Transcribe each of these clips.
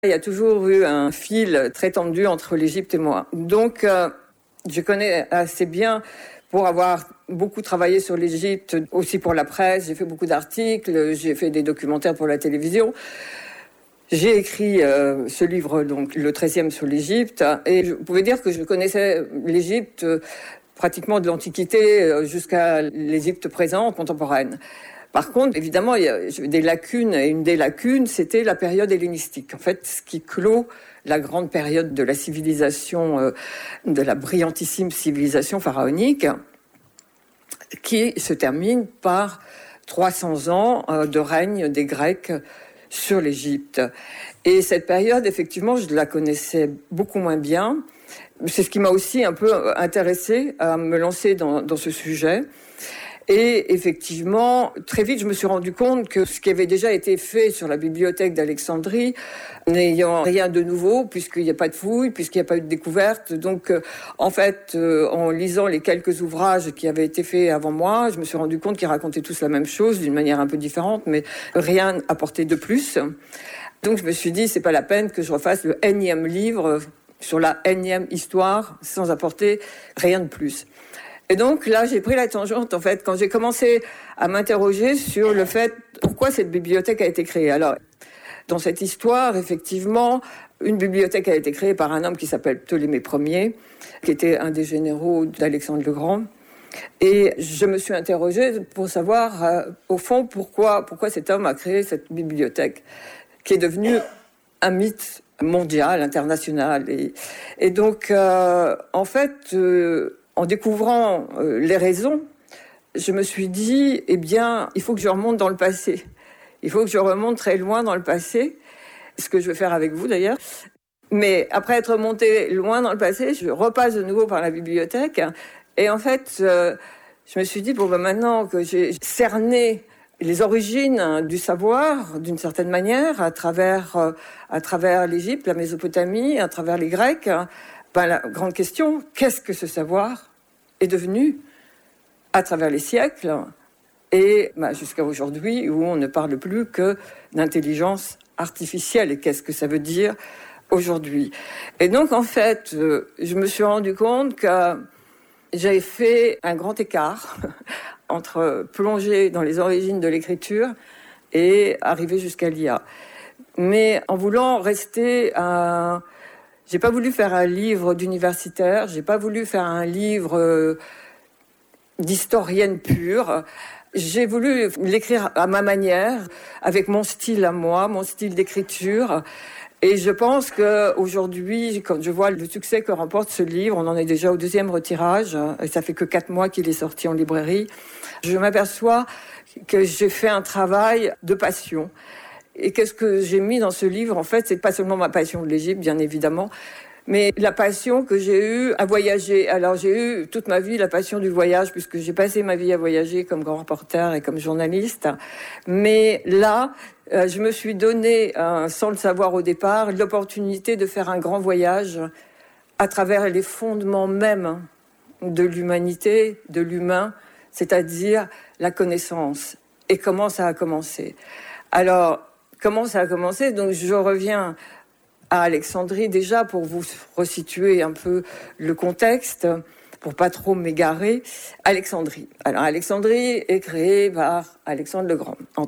Il y a toujours eu un fil très tendu entre l'Égypte et moi. Donc, je connais assez bien pour avoir beaucoup travaillé sur l'Égypte, aussi pour la presse. J'ai fait beaucoup d'articles, j'ai fait des documentaires pour la télévision. J'ai écrit ce livre, donc le 13e sur l'Égypte, et je pouvais dire que je connaissais l'Égypte pratiquement de l'Antiquité jusqu'à l'Égypte présente, contemporaine. Par contre, évidemment, il y a des lacunes, et une des lacunes, c'était la période hellénistique. En fait, ce qui clôt la grande période de la civilisation, de la brillantissime civilisation pharaonique, qui se termine par 300 ans de règne des Grecs sur l'Égypte. Et cette période, effectivement, je la connaissais beaucoup moins bien. C'est ce qui m'a aussi un peu intéressée à me lancer dans ce sujet. Et effectivement, très vite, je me suis rendu compte que ce qui avait déjà été fait sur la bibliothèque d'Alexandrie, n'ayant rien de nouveau, puisqu'il n'y a pas de fouilles, puisqu'il n'y a pas eu de découverte. Donc, en fait, en lisant les quelques ouvrages qui avaient été faits avant moi, je me suis rendu compte qu'ils racontaient tous la même chose, d'une manière un peu différente, mais rien apporté de plus. Donc, je me suis dit, c'est pas la peine que je refasse le énième livre sur la énième histoire, sans apporter rien de plus. Et donc là, j'ai pris la tangente, en fait, quand j'ai commencé à m'interroger sur le fait pourquoi cette bibliothèque a été créée. Alors, dans cette histoire, effectivement, une bibliothèque a été créée par un homme qui s'appelle Ptolémée Ier, qui était un des généraux d'Alexandre le Grand. Et je me suis interrogée pour savoir, au fond, pourquoi cet homme a créé cette bibliothèque, qui est devenue un mythe mondial, international. Et donc, en fait... en découvrant les raisons, je me suis dit, eh bien, il faut que je remonte dans le passé. Il faut que je remonte très loin dans le passé, ce que je vais faire avec vous d'ailleurs. Mais après être remonté loin dans le passé, je repasse de nouveau par la bibliothèque. Et en fait, je me suis dit, bon, maintenant que j'ai cerné les origines du savoir, d'une certaine manière, à travers l'Égypte, la Mésopotamie, à travers les Grecs, la grande question, qu'est-ce que ce savoir est devenu à travers les siècles et jusqu'à aujourd'hui où on ne parle plus que d'intelligence artificielle. Et qu'est-ce que ça veut dire aujourd'hui? Et donc, en fait, je me suis rendu compte que j'avais fait un grand écart entre plonger dans les origines de l'écriture et arriver jusqu'à l'IA. Mais en voulant rester à... J'ai pas voulu faire un livre d'universitaire, j'ai pas voulu faire un livre d'historienne pure. J'ai voulu l'écrire à ma manière, avec mon style à moi, mon style d'écriture. Et je pense qu'aujourd'hui, quand je vois le succès que remporte ce livre, on en est déjà au 2e retirage, et ça fait que 4 mois qu'il est sorti en librairie, je m'aperçois que j'ai fait un travail de passion. Et qu'est-ce que j'ai mis dans ce livre, en fait, c'est pas seulement ma passion de l'Égypte, bien évidemment, mais la passion que j'ai eue à voyager. Alors, j'ai eu toute ma vie la passion du voyage, puisque j'ai passé ma vie à voyager comme grand reporter et comme journaliste. Mais là, je me suis donné, sans le savoir au départ, l'opportunité de faire un grand voyage à travers les fondements même de l'humanité, de l'humain, c'est-à-dire la connaissance. Et comment ça a commencé? Alors, comment ça a commencé? Donc, je reviens à Alexandrie déjà pour vous resituer un peu le contexte, pour pas trop m'égarer. Alexandrie. Alors, Alexandrie est créée par Alexandre le Grand en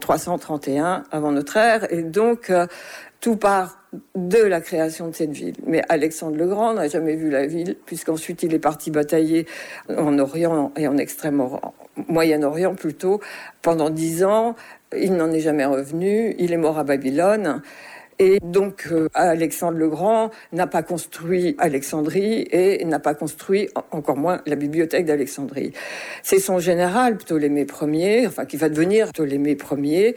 331 avant notre ère, et donc tout part de la création de cette ville. Mais Alexandre le Grand n'a jamais vu la ville, puisqu'ensuite il est parti batailler en Orient et en Moyen-Orient plutôt, pendant 10 ans. Il n'en est jamais revenu, il est mort à Babylone. Et donc, Alexandre le Grand n'a pas construit Alexandrie et n'a pas construit, encore moins, la bibliothèque d'Alexandrie. C'est son général, Ptolémée Ier, qui va devenir Ptolémée Ier,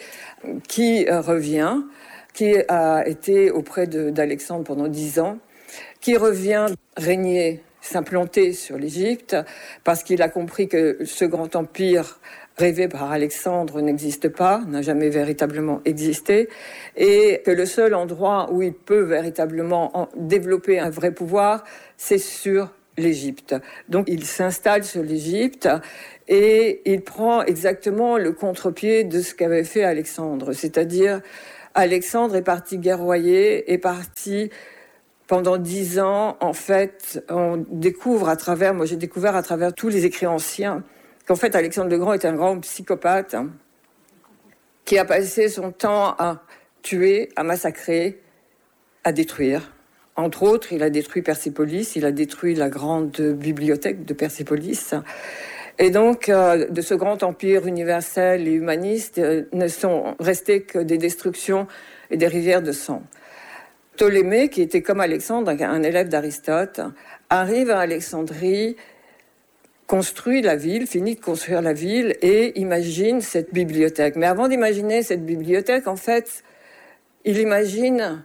qui revient, qui a été auprès d'Alexandre pendant 10 ans, qui revient régner, s'implanter sur l'Égypte, parce qu'il a compris que ce grand empire rêvé par Alexandre n'existe pas, n'a jamais véritablement existé, et que le seul endroit où il peut véritablement développer un vrai pouvoir, c'est sur l'Égypte. Donc il s'installe sur l'Égypte et il prend exactement le contre-pied de ce qu'avait fait Alexandre, c'est-à-dire Alexandre est parti guerroyer, est parti pendant 10 ans. En fait, j'ai découvert à travers tous les écrits anciens qu'en fait Alexandre le Grand est un grand psychopathe qui a passé son temps à tuer, à massacrer, à détruire. Entre autres, il a détruit Persépolis, il a détruit la grande bibliothèque de Persépolis. Et donc, de ce grand empire universel et humaniste, ne sont restés que des destructions et des rivières de sang. Ptolémée, qui était comme Alexandre, un élève d'Aristote, arrive à Alexandrie, construit la ville, finit de construire la ville et imagine cette bibliothèque. Mais avant d'imaginer cette bibliothèque, en fait, il imagine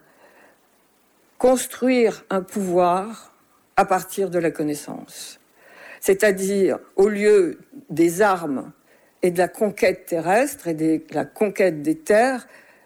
construire un pouvoir à partir de la connaissance. C'est-à-dire, au lieu des armes et de la conquête terrestre et de la conquête des terres,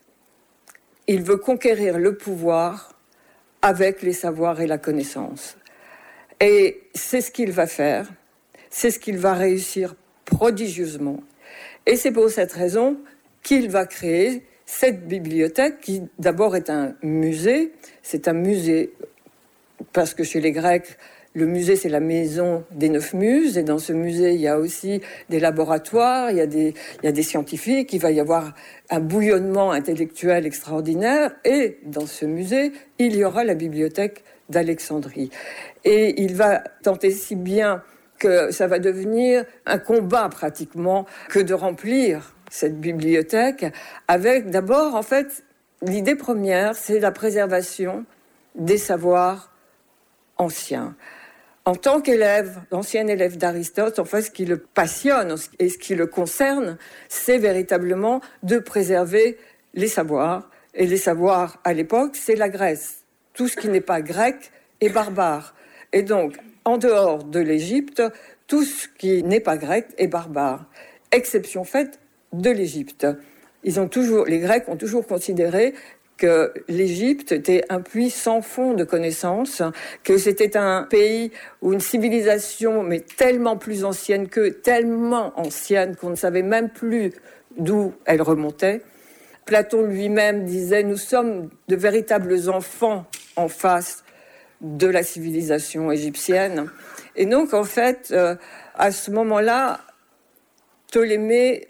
il veut conquérir le pouvoir avec les savoirs et la connaissance. Et c'est ce qu'il va faire, c'est ce qu'il va réussir prodigieusement. Et c'est pour cette raison qu'il va créer cette bibliothèque qui d'abord est un musée. C'est un musée parce que chez les Grecs, le musée, c'est la maison des 9 muses. Et dans ce musée, il y a aussi des laboratoires, il y a des scientifiques, il va y avoir un bouillonnement intellectuel extraordinaire. Et dans ce musée, il y aura la bibliothèque d'Alexandrie. Et il va tenter si bien que ça va devenir un combat pratiquement que de remplir cette bibliothèque avec d'abord, en fait, l'idée première, c'est la préservation des savoirs anciens. En tant qu'élève, ancien élève d'Aristote, en fait, ce qui le passionne et ce qui le concerne, c'est véritablement de préserver les savoirs. Et les savoirs, à l'époque, c'est la Grèce. Tout ce qui n'est pas grec est barbare. Et donc, en dehors de l'Égypte, tout ce qui n'est pas grec est barbare. Exception faite de l'Égypte. Les Grecs ont toujours considéré que l'Égypte était un puits sans fond de connaissances, que c'était un pays où une civilisation, mais tellement plus ancienne tellement ancienne qu'on ne savait même plus d'où elle remontait. Platon lui-même disait « Nous sommes de véritables enfants en face de la civilisation égyptienne ». Et donc, en fait, à ce moment-là, Ptolémée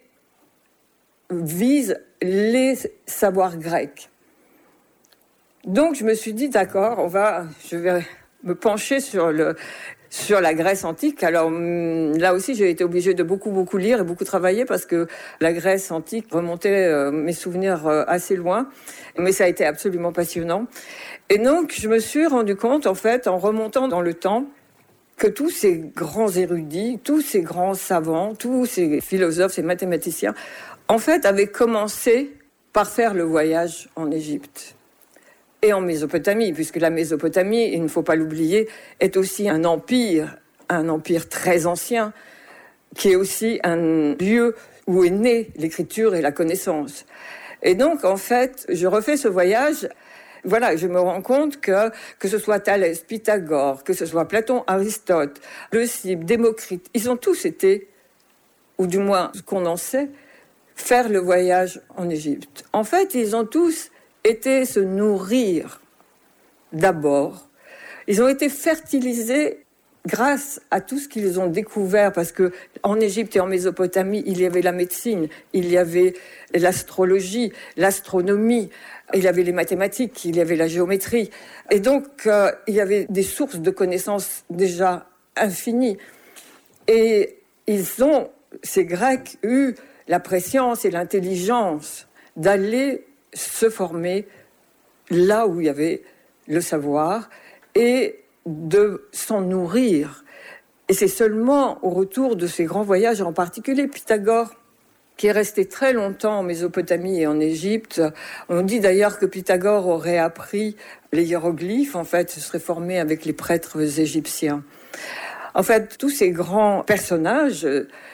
vise les savoirs grecs. Donc, je me suis dit, d'accord, je vais me pencher sur la Grèce antique. Alors, là aussi, j'ai été obligée de beaucoup lire et beaucoup travailler parce que la Grèce antique remontait mes souvenirs assez loin. Mais ça a été absolument passionnant. Et donc, je me suis rendu compte, en fait, en remontant dans le temps, que tous ces grands érudits, tous ces grands savants, tous ces philosophes, ces mathématiciens, en fait, avaient commencé par faire le voyage en Égypte et en Mésopotamie, puisque la Mésopotamie, il ne faut pas l'oublier, est aussi un empire très ancien, qui est aussi un lieu où est née l'écriture et la connaissance. Et donc, en fait, je refais ce voyage. Voilà, je me rends compte que ce soit Thalès, Pythagore, que ce soit Platon, Aristote, Leucippe, Démocrite, ils ont tous été, ou du moins ce qu'on en sait, faire le voyage en Égypte. En fait, ils ont tous été se nourrir d'abord. Ils ont été fertilisés grâce à tout ce qu'ils ont découvert, parce que en Égypte et en Mésopotamie, il y avait la médecine, il y avait l'astrologie, l'astronomie, il y avait les mathématiques, il y avait la géométrie. Et donc, il y avait des sources de connaissances déjà infinies. Et ces Grecs, eu la préscience et l'intelligence d'aller se former là où il y avait le savoir et de s'en nourrir. Et c'est seulement au retour de ces grands voyages, en particulier Pythagore, qui est resté très longtemps en Mésopotamie et en Égypte. On dit d'ailleurs que Pythagore aurait appris les hiéroglyphes, en fait, se serait formé avec les prêtres égyptiens. En fait, tous ces grands personnages,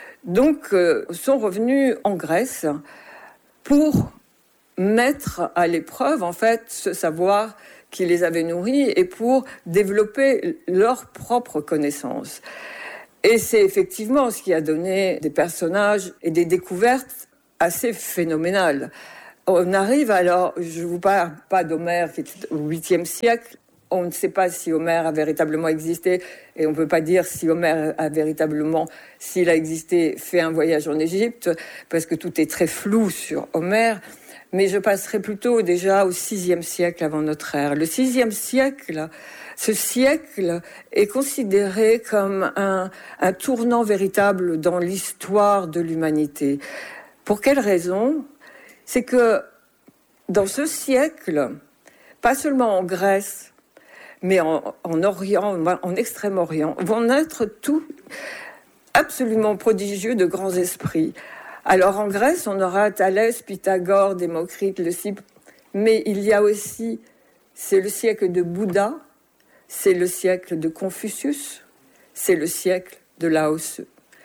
sont revenus en Grèce pour mettre à l'épreuve, en fait, ce savoir qui les avait nourris et pour développer leur propre connaissance. Et c'est effectivement ce qui a donné des personnages et des découvertes assez phénoménales. on arrive alors, je ne vous parle pas d'Homère qui est au 8e siècle, on ne sait pas si Homère a véritablement existé et on ne peut pas dire si Homère a véritablement, s'il a existé, fait un voyage en Égypte, parce que tout est très flou sur Homère. Mais je passerai plutôt déjà au 6e siècle avant notre ère. Le 6e siècle, ce siècle est considéré comme un tournant véritable dans l'histoire de l'humanité. Pour quelle raison ? C'est que dans ce siècle, pas seulement en Grèce, mais en Orient, en Extrême-Orient, vont naître tout absolument prodigieux de grands esprits. Alors en Grèce, on aura Thalès, Pythagore, Démocrite, Leucippe, mais il y a aussi, c'est le siècle de Bouddha, c'est le siècle de Confucius, c'est le siècle de Lao Tse.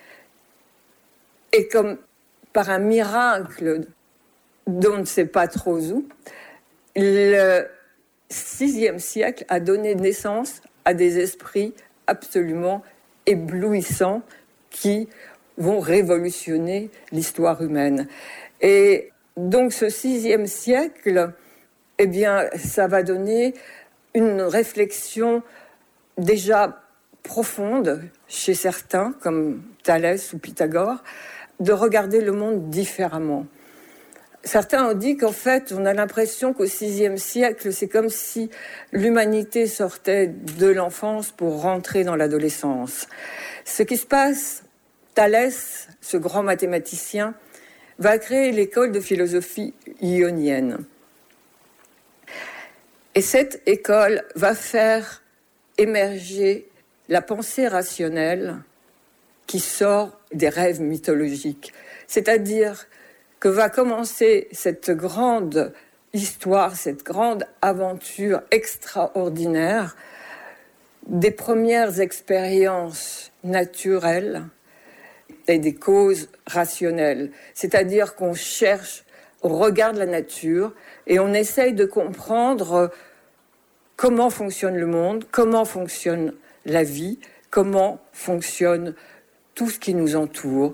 Et comme par un miracle dont on ne sait pas trop où, le 6e siècle a donné naissance à des esprits absolument éblouissants qui vont révolutionner l'histoire humaine. Et donc ce 6e siècle, eh bien, ça va donner une réflexion déjà profonde chez certains, comme Thalès ou Pythagore, de regarder le monde différemment. Certains ont dit qu'en fait, on a l'impression qu'au 6e siècle, c'est comme si l'humanité sortait de l'enfance pour rentrer dans l'adolescence. Ce qui se passe, Thalès, ce grand mathématicien, va créer l'école de philosophie ionienne. Et cette école va faire émerger la pensée rationnelle qui sort des rêves mythologiques. C'est-à-dire que va commencer cette grande histoire, cette grande aventure extraordinaire des premières expériences naturelles et des causes rationnelles. C'est-à-dire qu'on cherche, on regarde la nature et on essaye de comprendre comment fonctionne le monde, comment fonctionne la vie, comment fonctionne tout ce qui nous entoure.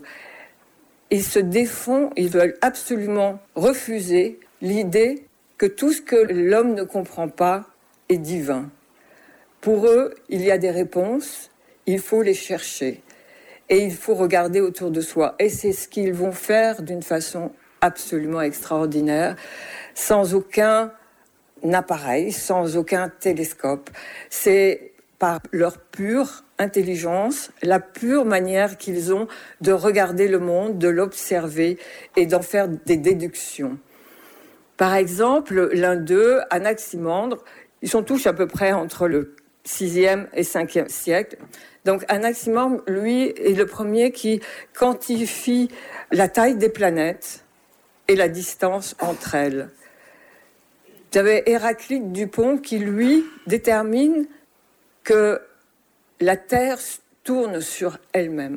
Ils se défont, ils veulent absolument refuser l'idée que tout ce que l'homme ne comprend pas est divin. Pour eux, il y a des réponses, il faut les chercher et il faut regarder autour de soi. Et c'est ce qu'ils vont faire d'une façon absolument extraordinaire, sans aucun appareil, sans aucun télescope. C'est par leur pure intelligence, la pure manière qu'ils ont de regarder le monde, de l'observer et d'en faire des déductions. Par exemple, l'un d'eux, Anaximandre, ils sont tous à peu près entre le 6e et 5e siècle. Donc Anaximandre, lui, est le premier qui quantifie la taille des planètes et la distance entre elles. Vous avez Héraclite Dupont qui, lui, détermine que la Terre tourne sur elle-même.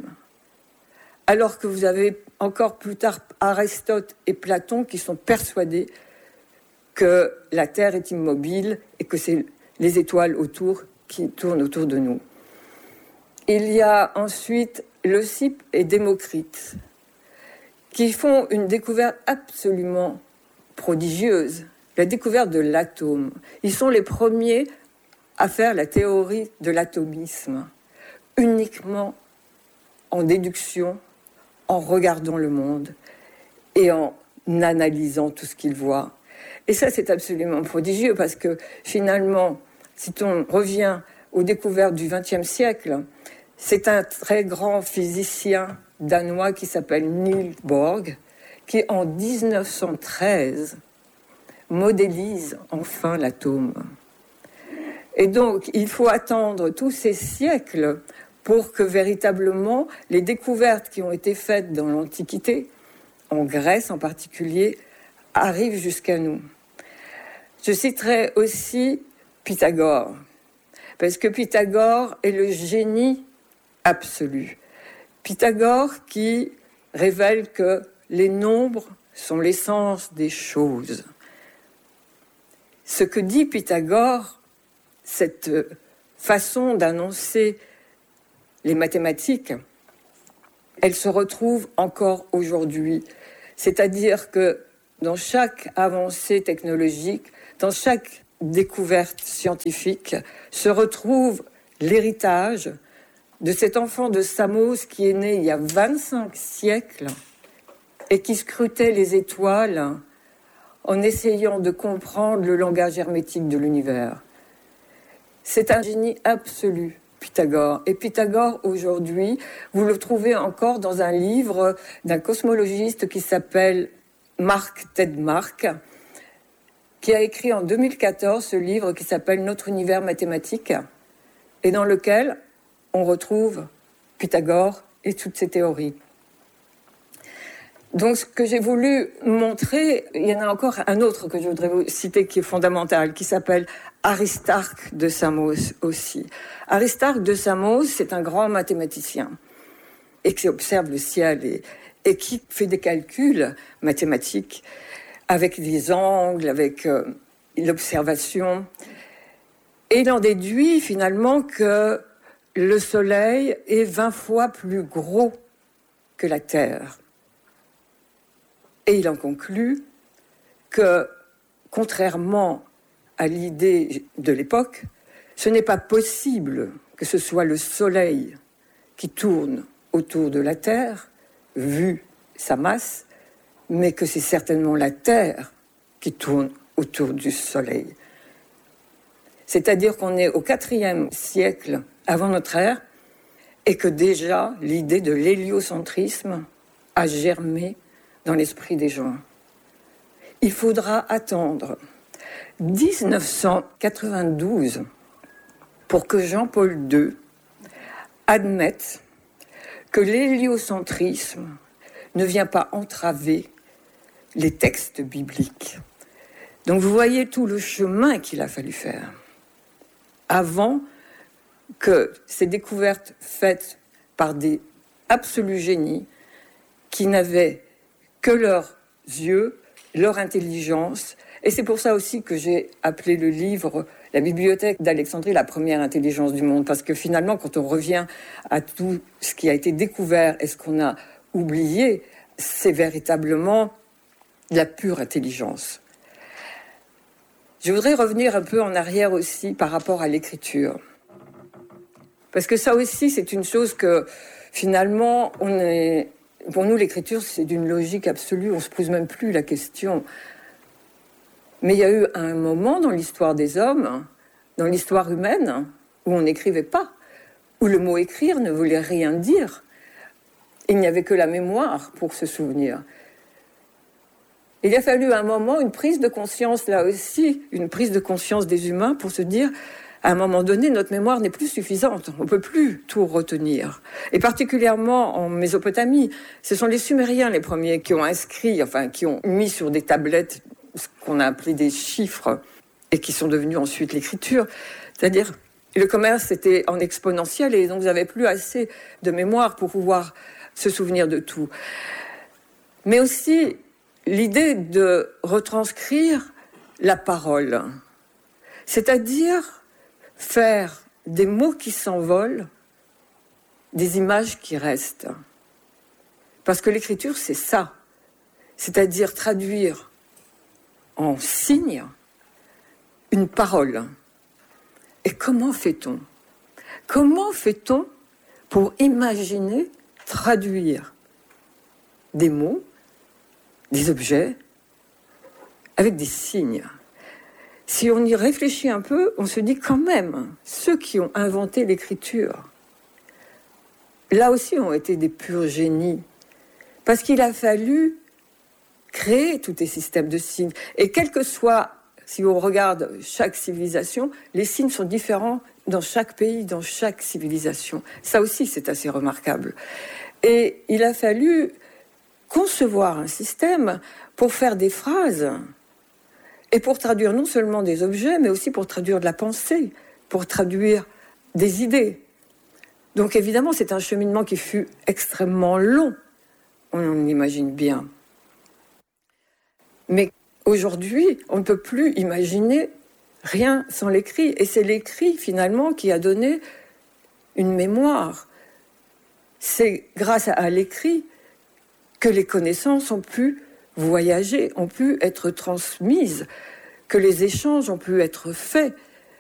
Alors que vous avez encore plus tard Aristote et Platon qui sont persuadés que la Terre est immobile et que c'est les étoiles autour qui tournent autour de nous. Il y a ensuite Leucippe et Démocrite qui font une découverte absolument prodigieuse, la découverte de l'atome. Ils sont les premiers à faire la théorie de l'atomisme, uniquement en déduction, en regardant le monde et en analysant tout ce qu'ils voient. Et ça, c'est absolument prodigieux parce que finalement, si on revient aux découvertes du XXe siècle, c'est un très grand physicien danois qui s'appelle Niels Bohr, qui en 1913 modélise enfin l'atome. Et donc, il faut attendre tous ces siècles pour que véritablement les découvertes qui ont été faites dans l'Antiquité, en Grèce en particulier, arrivent jusqu'à nous. Je citerai aussi Pythagore, parce que Pythagore est le génie absolu. Pythagore qui révèle que les nombres sont l'essence des choses. Ce que dit Pythagore, cette façon d'annoncer les mathématiques, elle se retrouve encore aujourd'hui. C'est-à-dire que dans chaque avancée technologique, dans chaque découverte scientifique, se retrouve l'héritage de cet enfant de Samos qui est né il y a 25 siècles et qui scrutait les étoiles en essayant de comprendre le langage hermétique de l'univers. C'est un génie absolu, Pythagore. Et Pythagore, aujourd'hui, vous le trouvez encore dans un livre d'un cosmologiste qui s'appelle Mark Tedmark, qui a écrit en 2014 ce livre qui s'appelle Notre univers mathématique, et dans lequel on retrouve Pythagore et toutes ses théories. Donc, ce que j'ai voulu montrer, il y en a encore un autre que je voudrais vous citer qui est fondamental, qui s'appelle Aristarque de Samos aussi. Aristarque de Samos, c'est un grand mathématicien et qui observe le ciel et qui fait des calculs mathématiques avec des angles, avec l'observation. Et il en déduit finalement que le Soleil est 20 fois plus gros que la Terre. Et il en conclut que, contrairement à l'idée de l'époque, ce n'est pas possible que ce soit le Soleil qui tourne autour de la Terre, vu sa masse, mais que c'est certainement la Terre qui tourne autour du Soleil. C'est-à-dire qu'on est au IVe siècle avant notre ère et que déjà l'idée de l'héliocentrisme a germé dans l'esprit des gens. Il faudra attendre 1992 pour que Jean-Paul II admette que l'héliocentrisme ne vient pas entraver les textes bibliques. Donc vous voyez tout le chemin qu'il a fallu faire avant que ces découvertes faites par des absolus génies qui n'avaient que leurs yeux, leur intelligence. Et c'est pour ça aussi que j'ai appelé le livre « La bibliothèque d'Alexandrie, la première intelligence du monde ». Parce que finalement, quand on revient à tout ce qui a été découvert et ce qu'on a oublié, c'est véritablement la pure intelligence. Je voudrais revenir un peu en arrière aussi par rapport à l'écriture. Parce que ça aussi, c'est une chose que finalement, pour nous, l'écriture, c'est d'une logique absolue. On ne se pose même plus la question. Mais il y a eu un moment dans l'histoire des hommes, dans l'histoire humaine, où on n'écrivait pas, où le mot écrire ne voulait rien dire. Il n'y avait que la mémoire pour se souvenir. Il a fallu un moment, une prise de conscience, là aussi, une prise de conscience des humains pour se dire, à un moment donné, notre mémoire n'est plus suffisante. On ne peut plus tout retenir. Et particulièrement en Mésopotamie, ce sont les Sumériens les premiers qui ont inscrit, qui ont mis sur des tablettes ce qu'on a appelé des chiffres et qui sont devenus ensuite l'écriture. C'est-à-dire, le commerce était en exponentiel et donc vous n'avez plus assez de mémoire pour pouvoir se souvenir de tout. Mais aussi l'idée de retranscrire la parole, c'est-à-dire faire des mots qui s'envolent, des images qui restent. Parce que l'écriture, c'est ça. C'est-à-dire traduire en signes une parole. Et comment fait-on ? Comment fait-on pour imaginer, traduire des mots, des objets, avec des signes ? Si on y réfléchit un peu, on se dit quand même, ceux qui ont inventé l'écriture, là aussi ont été des purs génies. Parce qu'il a fallu créer tous ces systèmes de signes. Et quel que soit, si on regarde chaque civilisation, les signes sont différents dans chaque pays, dans chaque civilisation. Ça aussi, c'est assez remarquable. Et il a fallu concevoir un système pour faire des phrases et pour traduire non seulement des objets, mais aussi pour traduire de la pensée, pour traduire des idées. Donc évidemment, c'est un cheminement qui fut extrêmement long, on l'imagine bien. Mais aujourd'hui, on ne peut plus imaginer rien sans l'écrit. Et c'est l'écrit, finalement, qui a donné une mémoire. C'est grâce à l'écrit que les connaissances ont pu voyager, ont pu être transmises, que les échanges ont pu être faits.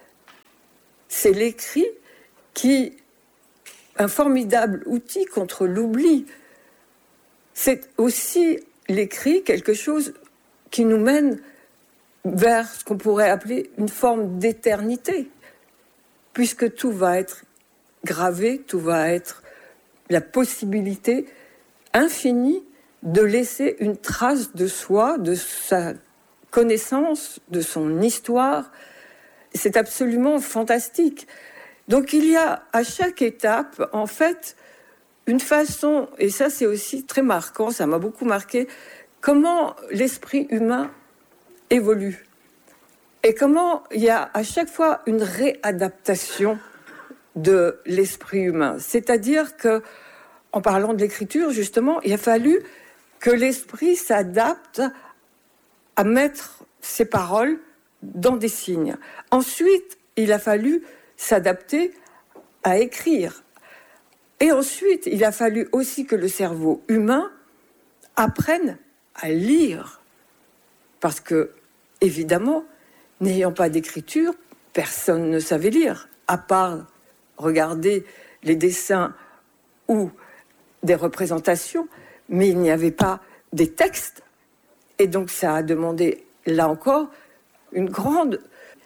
C'est l'écrit qui, un formidable outil contre l'oubli. C'est aussi l'écrit quelque chose qui nous mène vers ce qu'on pourrait appeler une forme d'éternité, puisque tout va être gravé, tout va être la possibilité infinie de laisser une trace de soi, de sa connaissance, de son histoire. C'est absolument fantastique. Donc il y a à chaque étape, en fait, une façon, et ça c'est aussi très marquant, ça m'a beaucoup marqué, comment l'esprit humain évolue. Et comment il y a à chaque fois une réadaptation de l'esprit humain. C'est-à-dire que, en parlant de l'écriture, justement, il a fallu que l'esprit s'adapte à mettre ses paroles dans des signes. Ensuite, il a fallu s'adapter à écrire. Et ensuite, il a fallu aussi que le cerveau humain apprenne à lire. Parce que, évidemment, n'ayant pas d'écriture, personne ne savait lire, à part regarder les dessins ou des représentations, mais il n'y avait pas des textes. Et donc ça a demandé, là encore, une grande...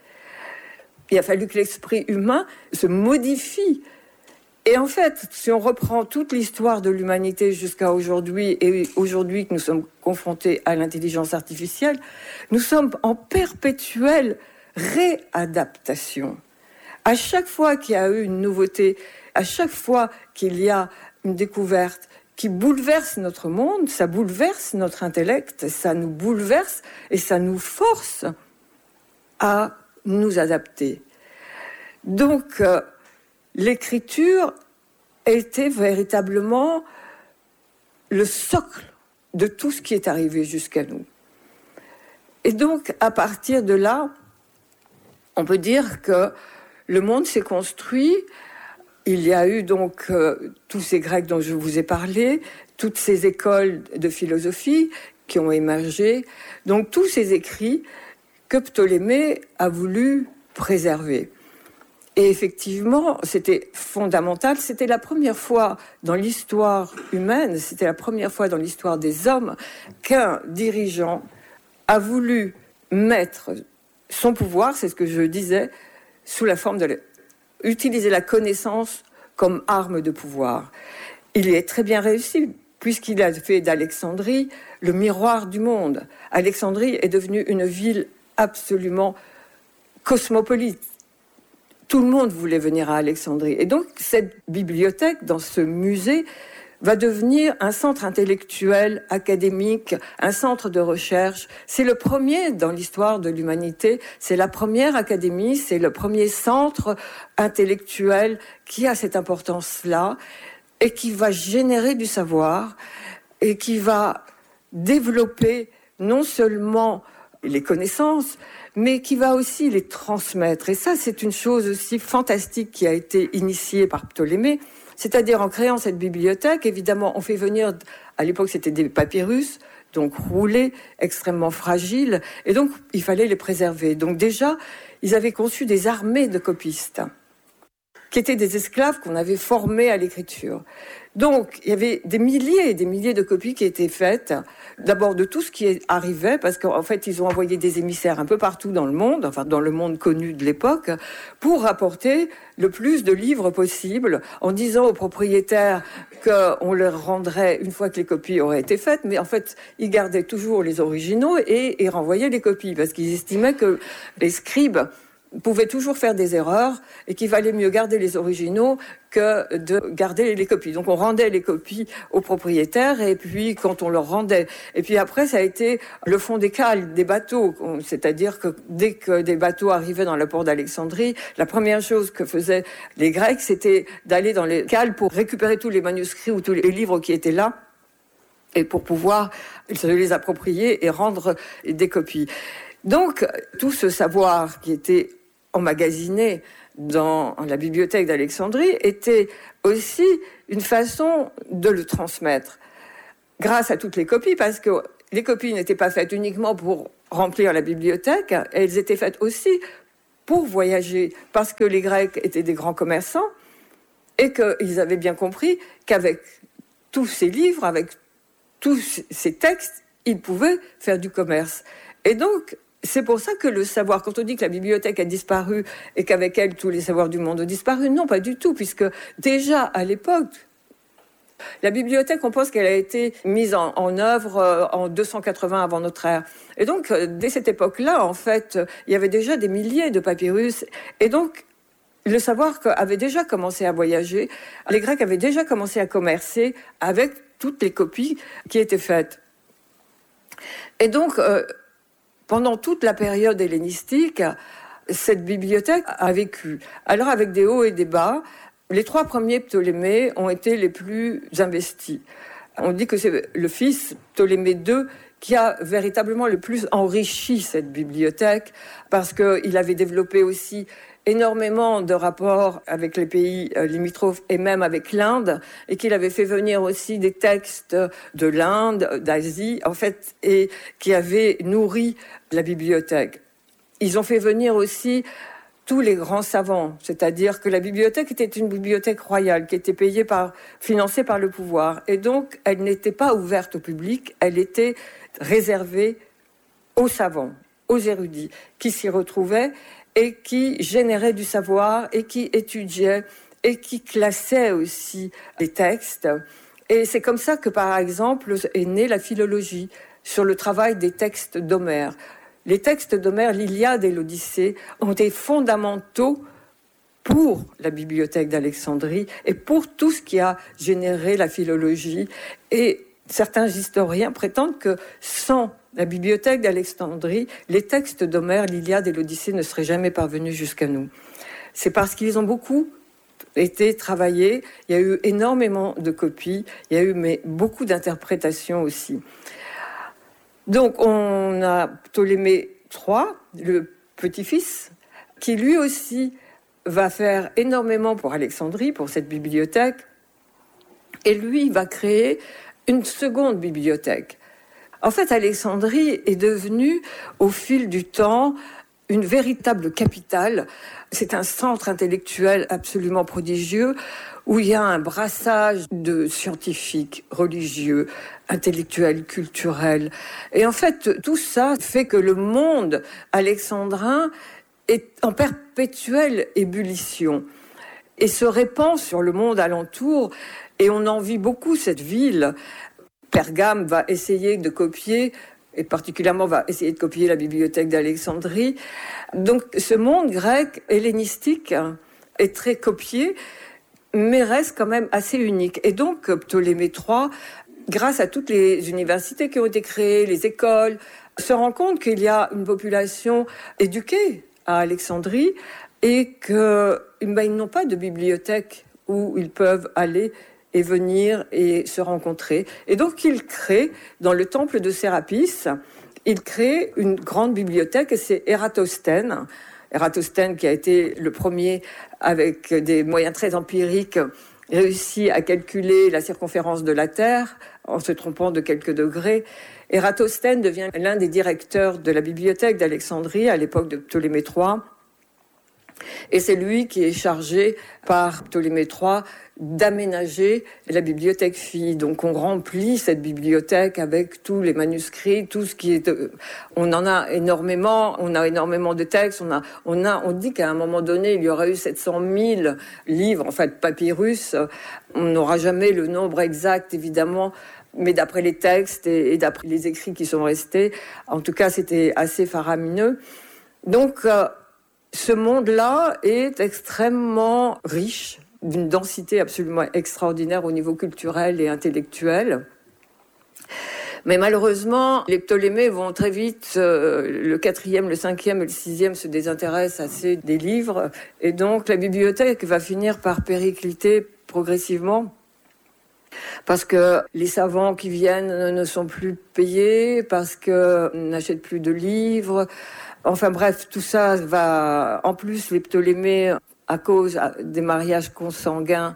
Il a fallu que l'esprit humain se modifie. Et en fait, si on reprend toute l'histoire de l'humanité jusqu'à aujourd'hui, et aujourd'hui que nous sommes confrontés à l'intelligence artificielle, nous sommes en perpétuelle réadaptation. À chaque fois qu'il y a eu une nouveauté, à chaque fois qu'il y a une découverte qui bouleverse notre monde, ça bouleverse notre intellect, ça nous bouleverse et ça nous force à nous adapter. Donc, l'écriture était véritablement le socle de tout ce qui est arrivé jusqu'à nous. Et donc, à partir de là, on peut dire que le monde s'est construit. Il y a eu donc tous ces Grecs dont je vous ai parlé, toutes ces écoles de philosophie qui ont émergé, donc tous ces écrits que Ptolémée a voulu préserver. Et effectivement, c'était fondamental, c'était la première fois dans l'histoire humaine, c'était la première fois dans l'histoire des hommes qu'un dirigeant a voulu mettre son pouvoir, c'est ce que je disais, sous la forme de utiliser la connaissance comme arme de pouvoir. Il y est très bien réussi, puisqu'il a fait d'Alexandrie le miroir du monde. Alexandrie est devenue une ville absolument cosmopolite. Tout le monde voulait venir à Alexandrie. Et donc, cette bibliothèque, dans ce musée, va devenir un centre intellectuel, académique, un centre de recherche. C'est le premier dans l'histoire de l'humanité, c'est la première académie, c'est le premier centre intellectuel qui a cette importance-là et qui va générer du savoir et qui va développer non seulement les connaissances, mais qui va aussi les transmettre. Et ça, c'est une chose aussi fantastique qui a été initiée par Ptolémée. C'est-à-dire, en créant cette bibliothèque, évidemment, on fait venir, à l'époque, c'était des papyrus, donc roulés, extrêmement fragiles, et donc, il fallait les préserver. Donc déjà, ils avaient conçu des armées de copistes, qui étaient des esclaves qu'on avait formés à l'écriture. Donc, il y avait des milliers et des milliers de copies qui étaient faites, d'abord de tout ce qui arrivait, parce qu'en fait, ils ont envoyé des émissaires un peu partout dans le monde, enfin dans le monde connu de l'époque, pour rapporter le plus de livres possible, en disant aux propriétaires qu'on leur rendrait une fois que les copies auraient été faites, mais en fait, ils gardaient toujours les originaux et ils renvoyaient les copies, parce qu'ils estimaient que les scribes pouvaient toujours faire des erreurs et qu'il valait mieux garder les originaux que de garder les copies. Donc on rendait les copies aux propriétaires et puis quand on leur rendait. Et puis après ça a été le fond des cales, des bateaux. C'est-à-dire que dès que des bateaux arrivaient dans le port d'Alexandrie, la première chose que faisaient les Grecs, c'était d'aller dans les cales pour récupérer tous les manuscrits ou tous les livres qui étaient là et pour pouvoir se les approprier et rendre des copies. Donc tout ce savoir qui était emmagasiné dans la bibliothèque d'Alexandrie était aussi une façon de le transmettre grâce à toutes les copies, parce que les copies n'étaient pas faites uniquement pour remplir la bibliothèque, elles étaient faites aussi pour voyager, parce que les Grecs étaient des grands commerçants et qu'ils avaient bien compris qu'avec tous ces livres, avec tous ces textes, ils pouvaient faire du commerce. Et donc, c'est pour ça que le savoir, quand on dit que la bibliothèque a disparu et qu'avec elle, tous les savoirs du monde ont disparu, non, pas du tout, puisque déjà à l'époque, la bibliothèque, on pense qu'elle a été mise en œuvre en 280 avant notre ère. Et donc, dès cette époque-là, en fait, il y avait déjà des milliers de papyrus. Et donc, le savoir avait déjà commencé à voyager. Les Grecs avaient déjà commencé à commercer avec toutes les copies qui étaient faites. Et donc, pendant toute la période hellénistique, cette bibliothèque a vécu. Alors, avec des hauts et des bas, les 3 premiers Ptolémées ont été les plus investis. On dit que c'est le fils Ptolémée II qui a véritablement le plus enrichi cette bibliothèque parce qu'il avait développé aussi énormément de rapports avec les pays limitrophes et même avec l'Inde, et qu'il avait fait venir aussi des textes de l'Inde, d'Asie, en fait, et qui avaient nourri la bibliothèque. Ils ont fait venir aussi tous les grands savants, c'est-à-dire que la bibliothèque était une bibliothèque royale qui était financée par le pouvoir. Et donc, elle n'était pas ouverte au public, elle était réservée aux savants, aux érudits, qui s'y retrouvaient et qui généraient du savoir et qui étudiaient et qui classaient aussi les textes. Et c'est comme ça que, par exemple, est née la philologie, sur le travail des textes d'Homère. Les textes d'Homère, l'Iliade et l'Odyssée, ont été fondamentaux pour la bibliothèque d'Alexandrie et pour tout ce qui a généré la philologie. Et certains historiens prétendent que sans la bibliothèque d'Alexandrie, les textes d'Homère, l'Iliade et l'Odyssée ne seraient jamais parvenus jusqu'à nous. C'est parce qu'ils ont beaucoup été travaillés, il y a eu énormément de copies, il y a eu beaucoup d'interprétations aussi. Donc, on a Ptolémée III, le petit-fils, qui lui aussi va faire énormément pour Alexandrie, pour cette bibliothèque. Et lui va créer une seconde bibliothèque. En fait, Alexandrie est devenue, au fil du temps, une véritable capitale. C'est un centre intellectuel absolument prodigieux où il y a un brassage de scientifiques, religieux, intellectuels, culturels. Et en fait, tout ça fait que le monde alexandrin est en perpétuelle ébullition et se répand sur le monde alentour. Et on envie beaucoup cette ville. Pergame va essayer de copier, et particulièrement va essayer de copier la bibliothèque d'Alexandrie. Donc ce monde grec hellénistique est très copié, mais reste quand même assez unique. Et donc Ptolémée III, grâce à toutes les universités qui ont été créées, les écoles, se rend compte qu'il y a une population éduquée à Alexandrie et qu'ils n'ont pas de bibliothèque où ils peuvent aller et venir et se rencontrer. Et donc il crée, dans le temple de Sérapis, il crée une grande bibliothèque, et c'est Ératosthène. Ératosthène qui a été le premier, avec des moyens très empiriques, réussi à calculer la circonférence de la Terre en se trompant de quelques degrés. Ératosthène devient l'un des directeurs de la bibliothèque d'Alexandrie à l'époque de Ptolémée III. Et c'est lui qui est chargé par Ptolémée III d'aménager la bibliothèque Phi. Donc on remplit cette bibliothèque avec tous les manuscrits, tout ce qui est... On en a énormément, on a énormément de textes, on dit qu'à un moment donné, il y aurait eu 700 000 livres, en fait papyrus. On n'aura jamais le nombre exact, évidemment, mais d'après les textes et d'après les écrits qui sont restés, en tout cas, c'était assez faramineux. Donc, ce monde-là est extrêmement riche, d'une densité absolument extraordinaire au niveau culturel et intellectuel. Mais malheureusement, les Ptolémées vont très vite, le 4e, le 5e et le 6e se désintéressent assez des livres, et donc la bibliothèque va finir par péricliter progressivement, parce que les savants qui viennent ne sont plus payés, parce qu'on n'achète plus de livres. Enfin bref, tout ça va... En plus, les Ptolémées, à cause des mariages consanguins,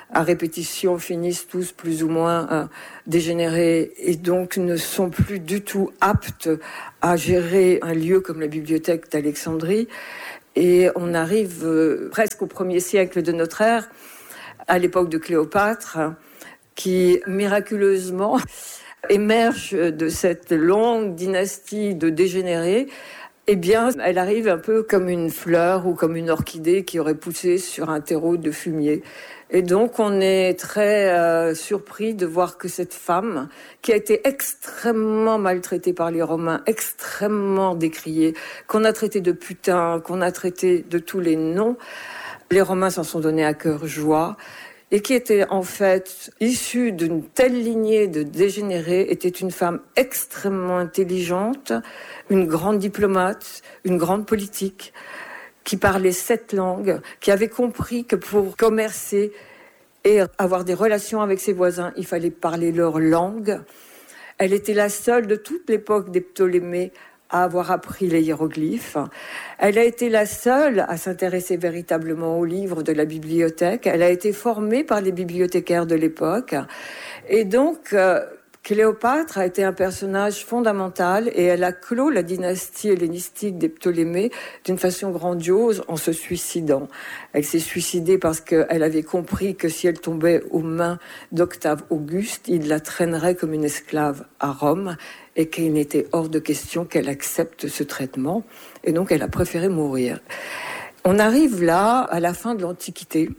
à répétition, finissent tous plus ou moins dégénérés et donc ne sont plus du tout aptes à gérer un lieu comme la bibliothèque d'Alexandrie. Et on arrive presque au 1er siècle de notre ère, à l'époque de Cléopâtre, qui miraculeusement émerge de cette longue dynastie de dégénérés. Eh bien, elle arrive un peu comme une fleur ou comme une orchidée qui aurait poussé sur un terreau de fumier. Et donc, on est très surpris de voir que cette femme, qui a été extrêmement maltraitée par les Romains, extrêmement décriée, qu'on a traitée de putain, qu'on a traitée de tous les noms, les Romains s'en sont donnés à cœur joie, et qui était en fait issue d'une telle lignée de dégénérés, était une femme extrêmement intelligente, une grande diplomate, une grande politique, qui parlait 7 langues, qui avait compris que pour commercer et avoir des relations avec ses voisins, il fallait parler leur langue. Elle était la seule de toute l'époque des Ptolémées à avoir appris les hiéroglyphes. Elle a été la seule à s'intéresser véritablement aux livres de la bibliothèque. Elle a été formée par les bibliothécaires de l'époque. Et donc, Cléopâtre a été un personnage fondamental et elle a clos la dynastie hellénistique des Ptolémées d'une façon grandiose en se suicidant. Elle s'est suicidée parce qu'elle avait compris que si elle tombait aux mains d'Octave Auguste, il la traînerait comme une esclave à Rome et qu'il n'était hors de question qu'elle accepte ce traitement. Et donc elle a préféré mourir. On arrive là à la fin de l'Antiquité.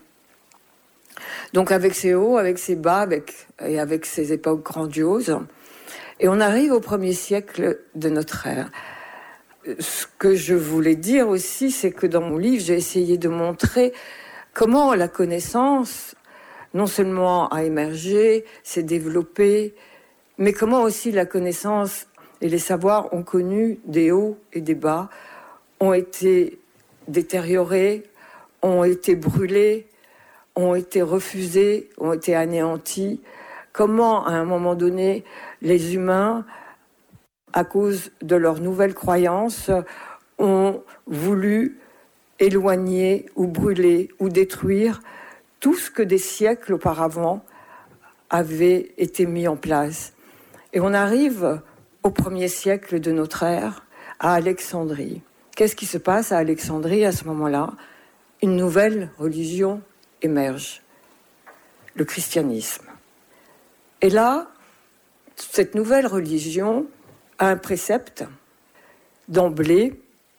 Donc avec ses hauts, avec ses bas, avec ses époques grandioses. Et on arrive au 1er siècle de notre ère. Ce que je voulais dire aussi, c'est que dans mon livre, j'ai essayé de montrer comment la connaissance, non seulement a émergé, s'est développée, mais comment aussi la connaissance et les savoirs ont connu des hauts et des bas, ont été détériorés, ont été brûlés, ont été refusés, ont été anéantis. Comment, à un moment donné, les humains, à cause de leurs nouvelles croyances, ont voulu éloigner ou brûler ou détruire tout ce que des siècles auparavant avait été mis en place. Et on arrive au 1er siècle de notre ère, à Alexandrie. Qu'est-ce qui se passe à Alexandrie à ce moment-là ? Une nouvelle religion émerge, le christianisme. Et là, cette nouvelle religion a un précepte. D'emblée,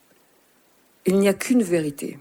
il n'y a qu'une vérité.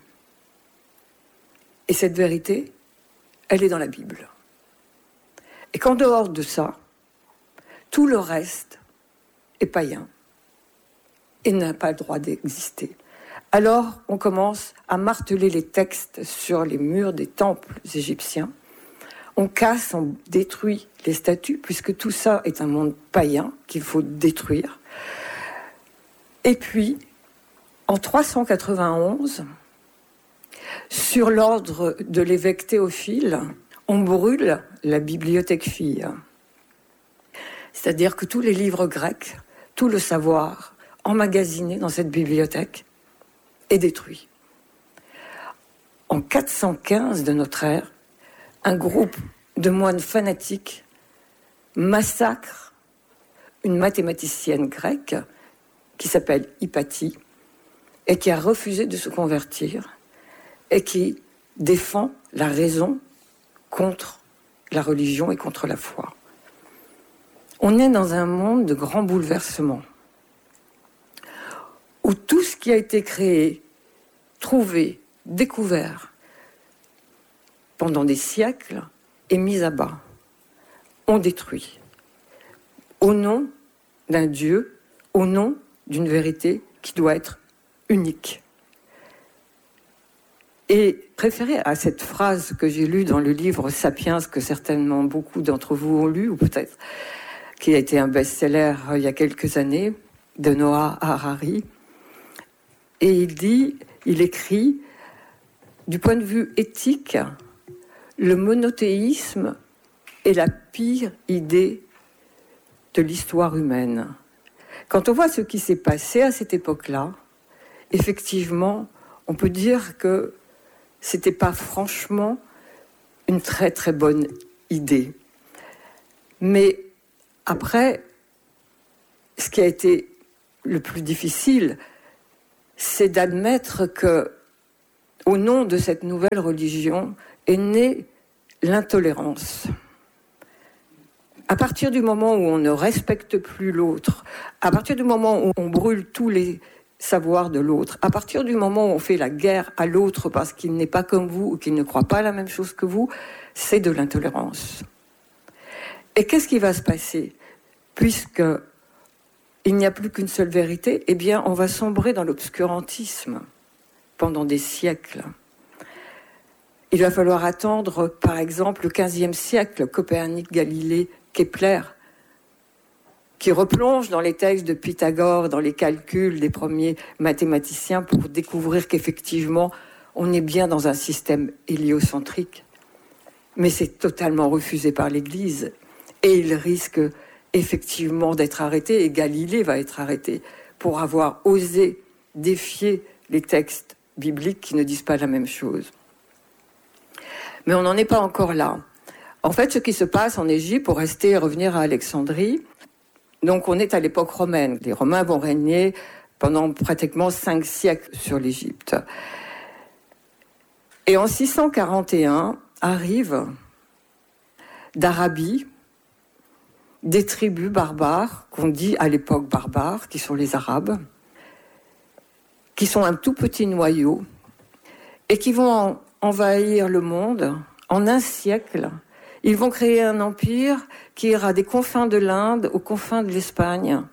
Et cette vérité, elle est dans la Bible. Et qu'en dehors de ça, tout le reste est païen et n'a pas le droit d'exister. Alors, on commence à marteler les textes sur les murs des temples égyptiens. On casse, on détruit les statues, puisque tout ça est un monde païen qu'il faut détruire. Et puis, en 391, sur l'ordre de l'évêque Théophile, on brûle la bibliothèque fille. C'est-à-dire que tous les livres grecs, tout le savoir emmagasiné dans cette bibliothèque est détruit. En 415 de notre ère, un groupe de moines fanatiques massacre une mathématicienne grecque qui s'appelle Hypatie et qui a refusé de se convertir et qui défend la raison contre la religion et contre la foi. On est dans un monde de grands bouleversements où tout ce qui a été créé, trouvé, découvert pendant des siècles est mis à bas. On détruit. Au nom d'un Dieu, au nom d'une vérité qui doit être unique. Et préféré à cette phrase que j'ai lue dans le livre Sapiens, que certainement beaucoup d'entre vous ont lu, ou peut-être qui a été un best-seller il y a quelques années, de Noah Harari. Et il écrit, du point de vue éthique, le monothéisme est la pire idée de l'histoire humaine. Quand on voit ce qui s'est passé à cette époque-là, effectivement, on peut dire que c'était pas franchement une très très bonne idée. Mais après, ce qui a été le plus difficile, c'est d'admettre que, au nom de cette nouvelle religion, est née l'intolérance. À partir du moment où on ne respecte plus l'autre, à partir du moment où on brûle tous les savoirs de l'autre, à partir du moment où on fait la guerre à l'autre parce qu'il n'est pas comme vous ou qu'il ne croit pas la même chose que vous, c'est de l'intolérance. Et qu'est-ce qui va se passer ? Puisque il n'y a plus qu'une seule vérité, eh bien, on va sombrer dans l'obscurantisme pendant des siècles. Il va falloir attendre, par exemple, le XVe siècle, Copernic, Galilée, Kepler, qui replonge dans les textes de Pythagore, dans les calculs des premiers mathématiciens pour découvrir qu'effectivement, on est bien dans un système héliocentrique. Mais c'est totalement refusé par l'Église. Et il risque effectivement d'être arrêté, et Galilée va être arrêté pour avoir osé défier les textes bibliques qui ne disent pas la même chose. Mais on n'en est pas encore là. En fait, ce qui se passe en Égypte, pour rester et revenir à Alexandrie, donc on est à l'époque romaine. Les Romains vont régner pendant pratiquement 5 siècles sur l'Égypte. Et en 641 arrivent d'Arabie des tribus barbares, qu'on dit à l'époque barbares, qui sont les Arabes, qui sont un tout petit noyau, et qui vont envahir le monde en un siècle. Ils vont créer un empire qui ira des confins de l'Inde aux confins de l'Espagne,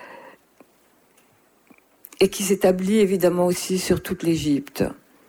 et qui s'établit évidemment aussi sur toute l'Égypte.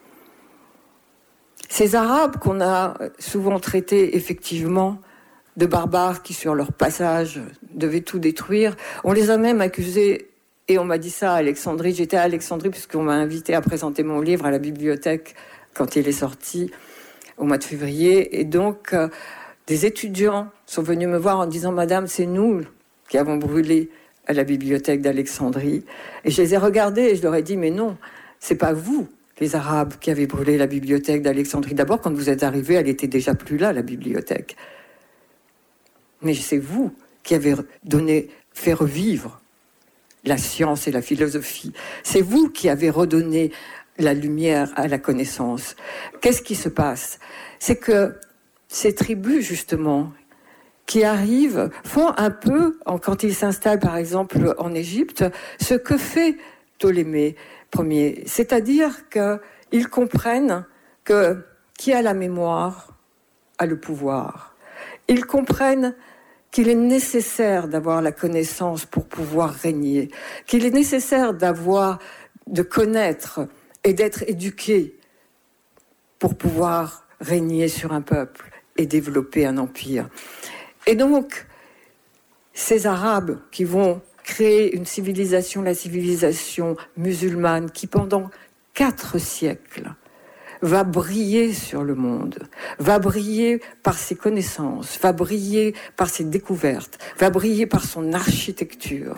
Ces Arabes qu'on a souvent traités effectivement de barbares qui, sur leur passage, devaient tout détruire. On les a même accusés, et on m'a dit ça à Alexandrie. J'étais à Alexandrie puisqu'on m'a invité à présenter mon livre à la bibliothèque quand il est sorti au mois de février. Et donc, des étudiants sont venus me voir en disant « Madame, c'est nous qui avons brûlé à la bibliothèque d'Alexandrie. » Et je les ai regardés et je leur ai dit « Mais non, c'est pas vous, les Arabes, qui avez brûlé la bibliothèque d'Alexandrie. D'abord, quand vous êtes arrivés, elle était déjà plus là, la bibliothèque. Mais c'est vous qui avez fait revivre la science et la philosophie. C'est vous qui avez redonné la lumière à la connaissance. Qu'est-ce qui se passe ? C'est que ces tribus, justement, qui arrivent, font un peu, quand ils s'installent, par exemple, en Égypte, ce que fait Ptolémée Ier. C'est-à-dire qu'ils comprennent que qui a la mémoire a le pouvoir. Ils comprennent qu'il est nécessaire d'avoir la connaissance pour pouvoir régner, qu'il est nécessaire de connaître et d'être éduqué pour pouvoir régner sur un peuple et développer un empire. Et donc, ces Arabes qui vont créer une civilisation, la civilisation musulmane, qui pendant 4 siècles va briller sur le monde, va briller par ses connaissances, va briller par ses découvertes, va briller par son architecture.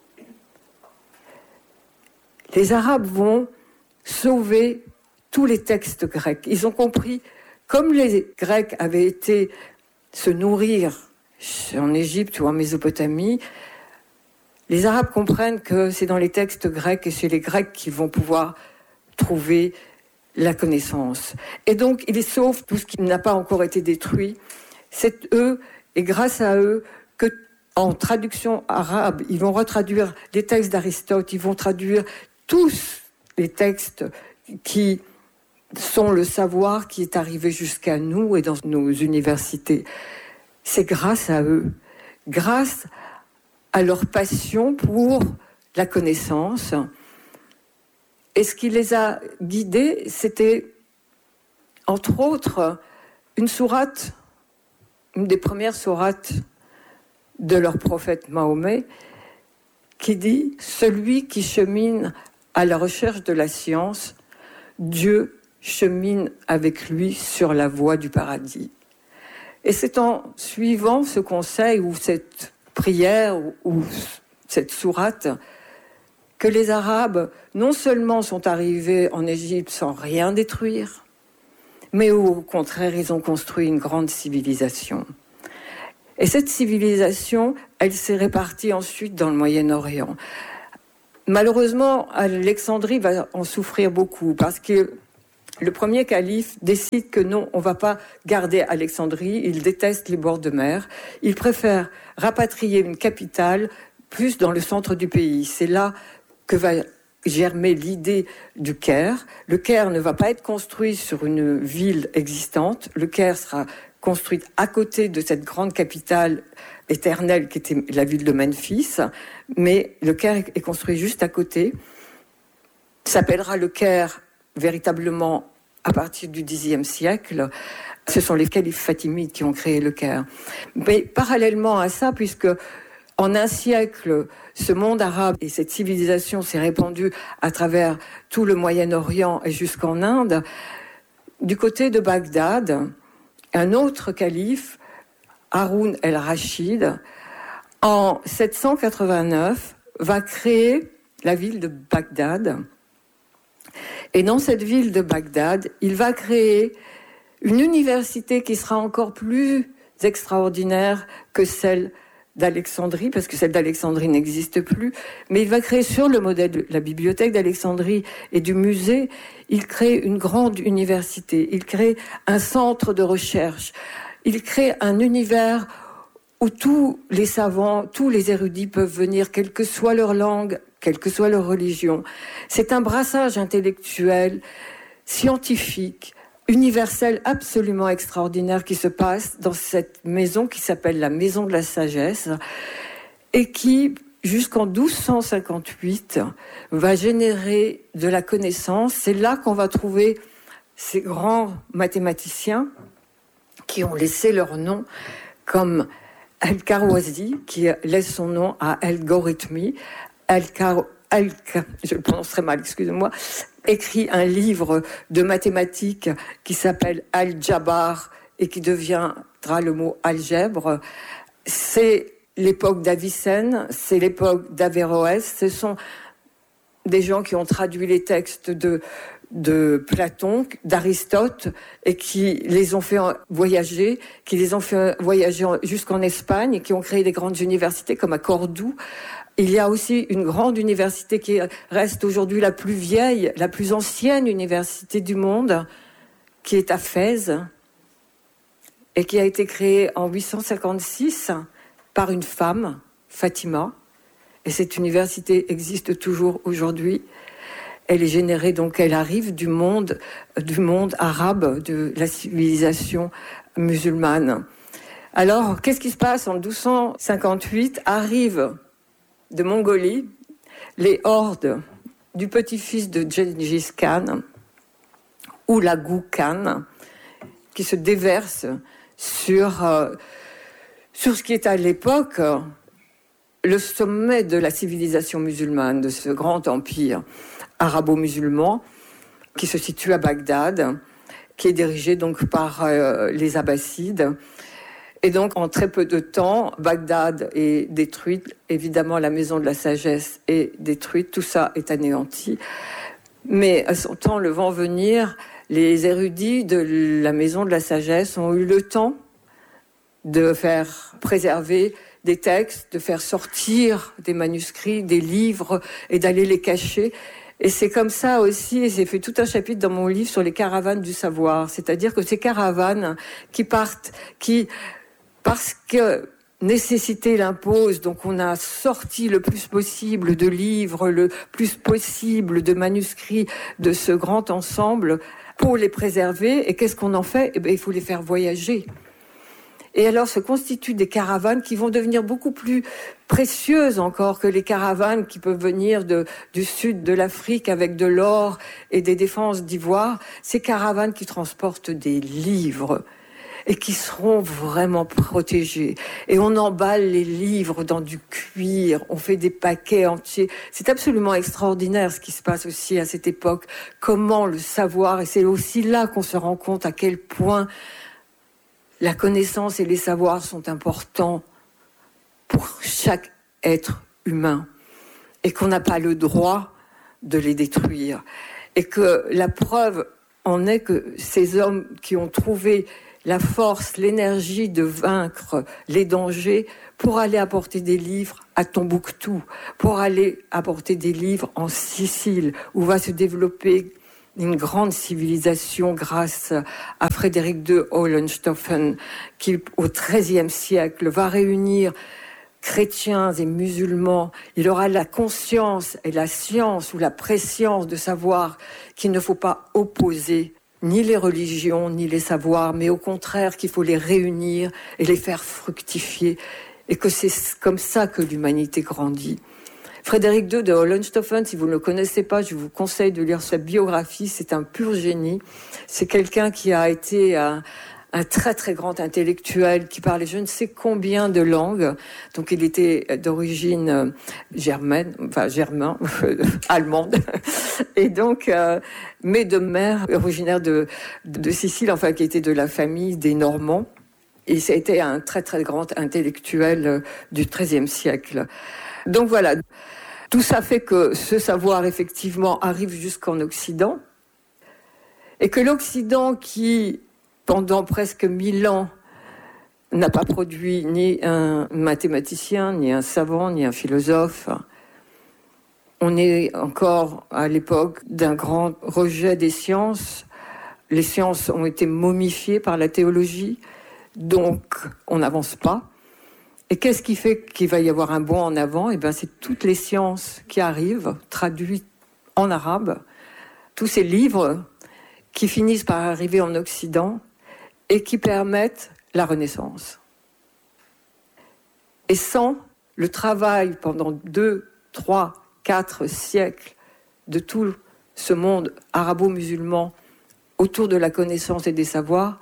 Les Arabes vont sauver tous les textes grecs. Ils ont compris, comme les Grecs avaient été se nourrir en Égypte ou en Mésopotamie, les Arabes comprennent que c'est dans les textes grecs et c'est les Grecs qui vont pouvoir trouver la connaissance. Et donc, ils sauvent tout ce qui n'a pas encore été détruit. C'est eux, et grâce à eux, que, en traduction arabe, ils vont retraduire les textes d'Aristote, ils vont traduire tous les textes qui sont le savoir qui est arrivé jusqu'à nous et dans nos universités. C'est grâce à eux, grâce à leur passion pour la connaissance. Et ce qui les a guidés, c'était, entre autres, une sourate, une des premières sourates de leur prophète Mahomet, qui dit « Celui qui chemine à la recherche de la science, Dieu chemine avec lui sur la voie du paradis. » Et c'est en suivant ce conseil ou cette prière ou cette sourate que les Arabes, non seulement sont arrivés en Égypte sans rien détruire, mais au contraire, ils ont construit une grande civilisation. Et cette civilisation, elle s'est répartie ensuite dans le Moyen-Orient. Malheureusement, Alexandrie va en souffrir beaucoup parce que le premier calife décide que non, on ne va pas garder Alexandrie, il déteste les bords de mer, il préfère rapatrier une capitale plus dans le centre du pays. C'est là que va germer l'idée du Caire. Le Caire ne va pas être construit sur une ville existante, le Caire sera construit à côté de cette grande capitale éternelle qui était la ville de Memphis, mais le Caire est construit juste à côté. Il s'appellera le Caire véritablement à partir du Xe siècle. Ce sont les califes fatimides qui ont créé le Caire. Mais parallèlement à ça, puisque en un siècle, ce monde arabe et cette civilisation s'est répandue à travers tout le Moyen-Orient et jusqu'en Inde, du côté de Bagdad, un autre calife, Haroun el-Rachid, en 789, va créer la ville de Bagdad. Et dans cette ville de Bagdad, il va créer une université qui sera encore plus extraordinaire que celle d'Alexandrie, parce que celle d'Alexandrie n'existe plus, mais il va créer sur le modèle de la bibliothèque d'Alexandrie et du musée, il crée une grande université, il crée un centre de recherche, il crée un univers où tous les savants, tous les érudits peuvent venir, quelle que soit leur langue, quelle que soit leur religion. C'est un brassage intellectuel, scientifique, universel, absolument extraordinaire qui se passe dans cette maison qui s'appelle la Maison de la Sagesse et qui, jusqu'en 1258, va générer de la connaissance. C'est là qu'on va trouver ces grands mathématiciens qui ont laissé leur nom, comme Al-Khawarizmi, qui laisse son nom à Algorithmie. Je le prononcerai mal, excusez-moi, écrit un livre de mathématiques qui s'appelle Al-Jabbar et qui deviendra le mot algèbre. C'est l'époque d'Avicenne, c'est l'époque d'Averroès. Ce sont des gens qui ont traduit les textes de Platon, d'Aristote, et qui les ont fait voyager, jusqu'en Espagne, et qui ont créé des grandes universités comme à Cordoue. Il y a aussi une grande université qui reste aujourd'hui la plus vieille, la plus ancienne université du monde, qui est à Fès, et qui a été créée en 856 par une femme, Fatima. Et cette université existe toujours aujourd'hui. Elle est générée, donc elle arrive du monde arabe, de la civilisation musulmane. Alors, qu'est-ce qui se passe en 1258 ? Arrivent de Mongolie les hordes du petit-fils de Gengis Khan, Hulagu Khan, qui se déversent sur ce qui est à l'époque le sommet de la civilisation musulmane, de ce grand empire arabo-musulman qui se situe à Bagdad, qui est dirigé donc par les Abbassides. Et donc, en très peu de temps, Bagdad est détruite. Évidemment, la Maison de la Sagesse est détruite. Tout ça est anéanti. Mais à son temps, le vent venir, les érudits de la Maison de la Sagesse ont eu le temps de faire préserver des textes, de faire sortir des manuscrits, des livres et d'aller les cacher. Et c'est comme ça aussi, et j'ai fait tout un chapitre dans mon livre sur les caravanes du savoir. C'est-à-dire que ces caravanes qui partent, parce que nécessité l'impose, donc on a sorti le plus possible de livres, le plus possible de manuscrits de ce grand ensemble pour les préserver. Et qu'est-ce qu'on en fait ? Il faut les faire voyager. Et alors se constituent des caravanes qui vont devenir beaucoup plus précieuses encore que les caravanes qui peuvent venir du sud de l'Afrique avec de l'or et des défenses d'ivoire. Ces caravanes qui transportent des livres et qui seront vraiment protégés. Et on emballe les livres dans du cuir, on fait des paquets entiers. C'est absolument extraordinaire ce qui se passe aussi à cette époque. Comment le savoir, et c'est aussi là qu'on se rend compte à quel point la connaissance et les savoirs sont importants pour chaque être humain et qu'on n'a pas le droit de les détruire. Et que la preuve en est que ces hommes qui ont trouvé la force, l'énergie de vaincre les dangers pour aller apporter des livres à Tombouctou, pour aller apporter des livres en Sicile, où va se développer une grande civilisation grâce à Frédéric II Hohenstaufen, qui au XIIIe siècle va réunir chrétiens et musulmans. Il aura la conscience et la science ou la préscience de savoir qu'il ne faut pas opposer ni les religions, ni les savoirs, mais au contraire qu'il faut les réunir et les faire fructifier, et que c'est comme ça que l'humanité grandit. Frédéric II de Hohenstaufen, si vous ne le connaissez pas, je vous conseille de lire sa biographie, c'est un pur génie. C'est quelqu'un qui a été un très très grand intellectuel, qui parlait je ne sais combien de langues. Donc il était d'origine allemande. Et donc, mais de mère originaire de Sicile, enfin qui était de la famille des Normands. Et ça a été un très très grand intellectuel du XIIIe siècle. Donc voilà, tout ça fait que ce savoir effectivement arrive jusqu'en Occident, et que l'Occident qui, pendant presque 1000 ans, n'a pas produit ni un mathématicien, ni un savant, ni un philosophe. On est encore à l'époque d'un grand rejet des sciences. Les sciences ont été momifiées par la théologie, donc on n'avance pas. Et qu'est-ce qui fait qu'il va y avoir un bond en avant ? Eh bien, c'est toutes les sciences qui arrivent, traduites en arabe, tous ces livres qui finissent par arriver en Occident et qui permettent la Renaissance. Et sans le travail pendant 2, 3, 4 siècles de tout ce monde arabo-musulman autour de la connaissance et des savoirs,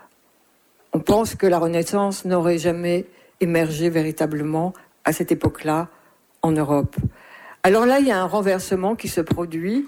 on pense que la Renaissance n'aurait jamais émergé véritablement à cette époque-là en Europe. Alors là, il y a un renversement qui se produit.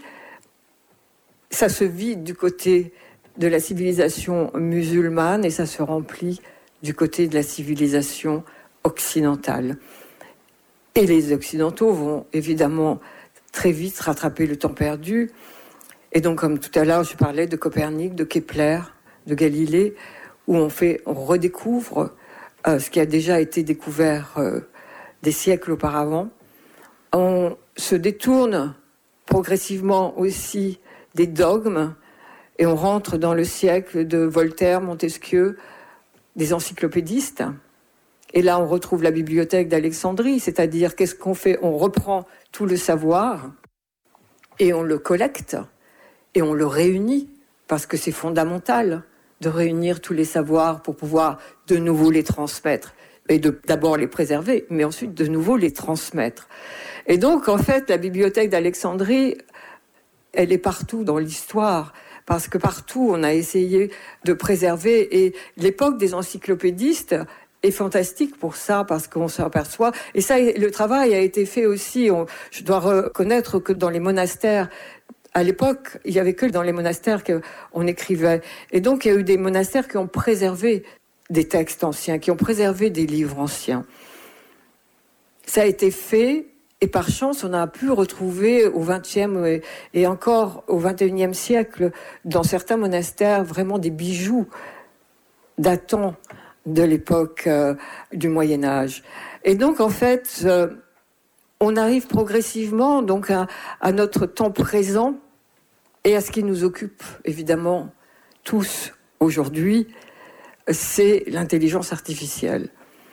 Ça se vide du côté de la civilisation musulmane et ça se remplit du côté de la civilisation occidentale. Et les Occidentaux vont évidemment très vite rattraper le temps perdu. Et donc, comme tout à l'heure, je parlais de Copernic, de Kepler, de Galilée, où on redécouvre ce qui a déjà été découvert des siècles auparavant. On se détourne progressivement aussi des dogmes et on rentre dans le siècle de Voltaire, Montesquieu, des encyclopédistes. Et là, on retrouve la bibliothèque d'Alexandrie, c'est-à-dire qu'est-ce qu'on fait ? On reprend tout le savoir et on le collecte et on le réunit parce que c'est fondamental de réunir tous les savoirs pour pouvoir de nouveau les transmettre. Et d'abord les préserver, mais ensuite de nouveau les transmettre. Et donc, en fait, la bibliothèque d'Alexandrie, elle est partout dans l'histoire, parce que partout, on a essayé de préserver. Et l'époque des encyclopédistes est fantastique pour ça, parce qu'on s'aperçoit. Et ça, le travail a été fait aussi. Je dois reconnaître que dans les monastères, à l'époque, il n'y avait que dans les monastères qu'on écrivait. Et donc, il y a eu des monastères qui ont préservé des textes anciens, qui ont préservé des livres anciens. Ça a été fait, et par chance, on a pu retrouver au XXe et encore au XXIe siècle, dans certains monastères, vraiment des bijoux datant de l'époque du Moyen-Âge. Et donc, en fait, on arrive progressivement donc à notre temps présent et à ce qui nous occupe évidemment tous aujourd'hui, c'est l'intelligence artificielle.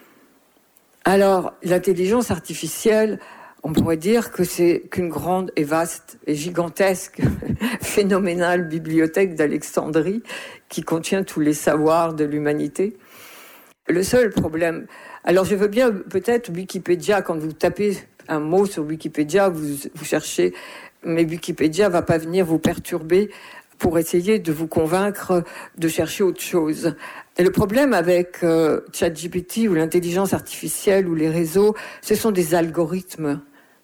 Alors, l'intelligence artificielle, on pourrait dire que c'est qu'une grande et vaste et gigantesque, phénoménale bibliothèque d'Alexandrie qui contient tous les savoirs de l'humanité. Le seul problème... Alors, je veux bien peut-être Wikipédia, quand vous tapez un mot sur Wikipédia, vous cherchez, mais Wikipédia ne va pas venir vous perturber pour essayer de vous convaincre de chercher autre chose. Et le problème avec ChatGPT ou l'intelligence artificielle ou les réseaux, ce sont des algorithmes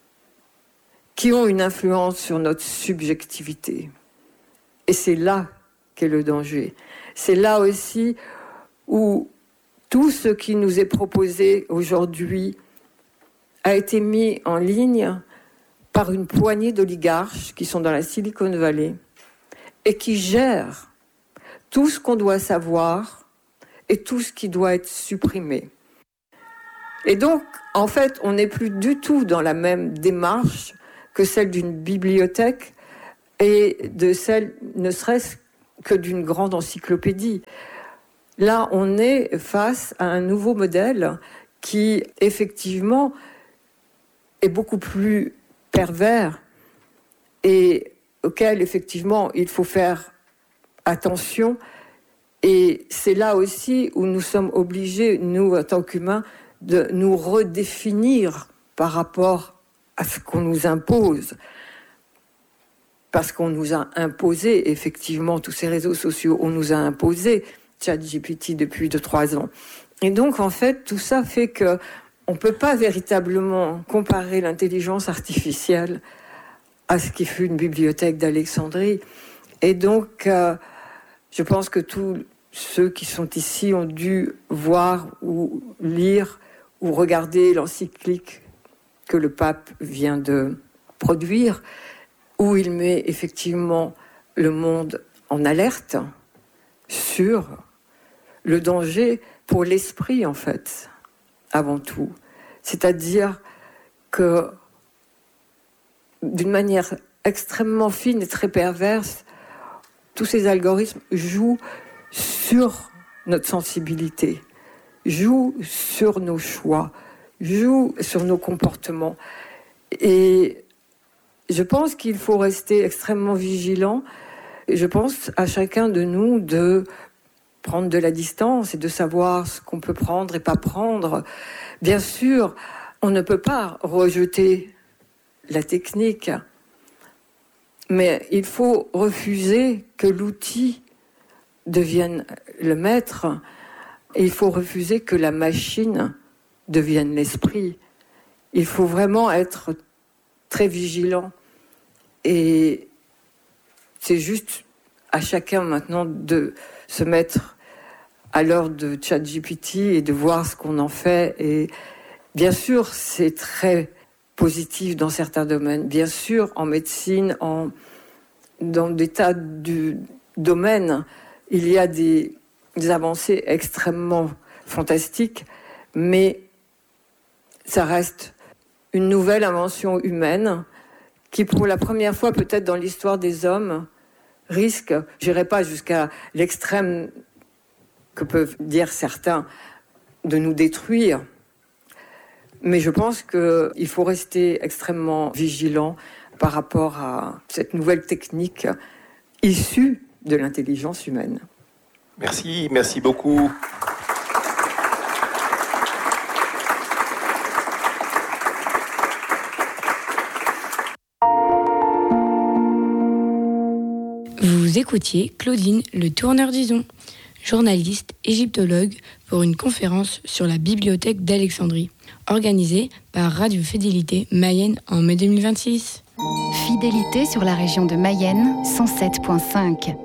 qui ont une influence sur notre subjectivité. Et c'est là qu'est le danger. C'est là aussi où tout ce qui nous est proposé aujourd'hui a été mis en ligne par une poignée d'oligarches qui sont dans la Silicon Valley et qui gère tout ce qu'on doit savoir et tout ce qui doit être supprimé. Et donc, en fait, on n'est plus du tout dans la même démarche que celle d'une bibliothèque et de celle, ne serait-ce que d'une grande encyclopédie. Là, on est face à un nouveau modèle qui, effectivement, est beaucoup plus pervers et auquel, effectivement, il faut faire attention. Et c'est là aussi où nous sommes obligés, nous, en tant qu'humains, de nous redéfinir par rapport à ce qu'on nous impose. Parce qu'on nous a imposé, effectivement, tous ces réseaux sociaux, on nous a imposé ChatGPT depuis 2-3 ans. Et donc, en fait, tout ça fait qu'on ne peut pas véritablement comparer l'intelligence artificielle à ce qui fut une bibliothèque d'Alexandrie. Et donc, je pense que tous ceux qui sont ici ont dû voir ou lire ou regarder l'encyclique que le pape vient de produire, où il met effectivement le monde en alerte sur le danger pour l'esprit, en fait, avant tout. C'est-à-dire que, d'une manière extrêmement fine et très perverse, tous ces algorithmes jouent sur notre sensibilité, jouent sur nos choix, jouent sur nos comportements. Et je pense qu'il faut rester extrêmement vigilant. Et je pense à chacun de nous de prendre de la distance et de savoir ce qu'on peut prendre et pas prendre. Bien sûr, on ne peut pas rejeter la technique, mais il faut refuser que l'outil devienne le maître, et il faut refuser que la machine devienne l'esprit. Il faut vraiment être très vigilant, et c'est juste à chacun maintenant de se mettre à l'heure de ChatGPT et de voir ce qu'on en fait. Et bien sûr, c'est très positif dans certains domaines. Bien sûr, en médecine, dans des tas de domaines, il y a des avancées extrêmement fantastiques, mais ça reste une nouvelle invention humaine qui, pour la première fois peut-être dans l'histoire des hommes, risque, je n'irai pas jusqu'à l'extrême que peuvent dire certains, de nous détruire. Mais je pense qu'il faut rester extrêmement vigilant par rapport à cette nouvelle technique issue de l'intelligence humaine. Merci beaucoup. Vous écoutiez Claudine Le Tourneur d'Ison, journaliste égyptologue pour une conférence sur la bibliothèque d'Alexandrie, organisée par Radio Fidélité Mayenne en mai 2026. Fidélité sur la région de Mayenne, 107.5.